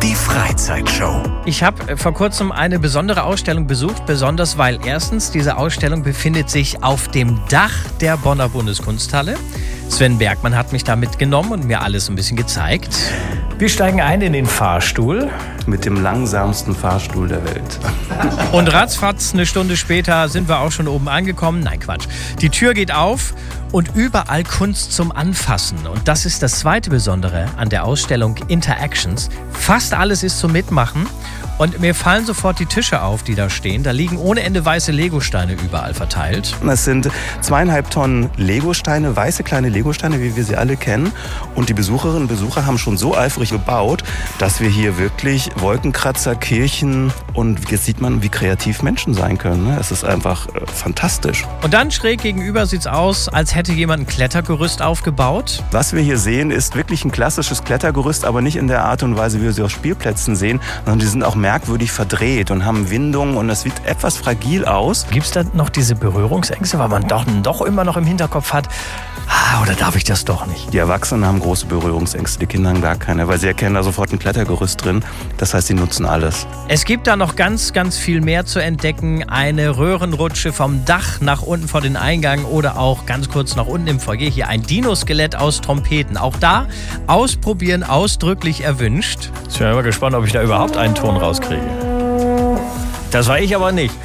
Die Freizeitshow. Ich habe vor kurzem eine besondere Ausstellung besucht, besonders weil erstens diese Ausstellung befindet sich auf dem Dach der Bonner Bundeskunsthalle. Sven Bergmann hat mich da mitgenommen und mir alles ein bisschen gezeigt. Wir steigen ein in den Fahrstuhl. Mit dem langsamsten Fahrstuhl der Welt. Und ratzfatz, eine Stunde später sind wir auch schon oben angekommen. Nein, Quatsch. Die Tür geht auf und überall Kunst zum Anfassen. Und das ist das zweite Besondere an der Ausstellung Interactions. Fast alles ist zum Mitmachen. Und mir fallen sofort die Tische auf, die da stehen. Da liegen ohne Ende weiße Legosteine überall verteilt. Das sind 2,5 Tonnen Legosteine, weiße kleine Legosteine, wie wir sie alle kennen. Und die Besucherinnen und Besucher haben schon so eifrig gebaut, dass wir hier wirklich Wolkenkratzer, Kirchen und jetzt sieht man, wie kreativ Menschen sein können. Es ist einfach fantastisch. Und dann schräg gegenüber sieht's aus, als hätte jemand ein Klettergerüst aufgebaut. Was wir hier sehen, ist wirklich ein klassisches Klettergerüst, aber nicht in der Art und Weise, wie wir sie auf Spielplätzen sehen, sondern die sind auch merkwürdig verdreht und haben Windungen und es sieht etwas fragil aus. Gibt's da noch diese Berührungsängste, weil man doch immer noch im Hinterkopf hat, oder darf ich das doch nicht? Die Erwachsenen haben große Berührungsängste, die Kinder haben gar keine, weil sie erkennen da sofort ein Klettergerüst drin. Das heißt, sie nutzen alles. Es gibt da noch ganz, ganz viel mehr zu entdecken. Eine Röhrenrutsche vom Dach nach unten vor den Eingang oder auch ganz kurz nach unten im Foyer. Hier ein Dinoskelett aus Trompeten. Auch da ausprobieren ausdrücklich erwünscht. Ich bin mal gespannt, ob ich da überhaupt einen Ton rauskriege. Das war ich aber nicht.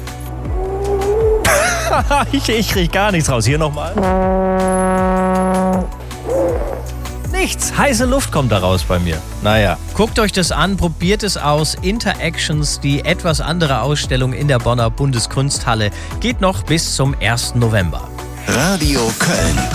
Ich kriege gar nichts raus. Hier nochmal. Nichts. Heiße Luft kommt da raus bei mir. Naja. Guckt euch das an, probiert es aus. Interactions, die etwas andere Ausstellung in der Bonner Bundeskunsthalle, geht noch bis zum 1. November. Radio Köln.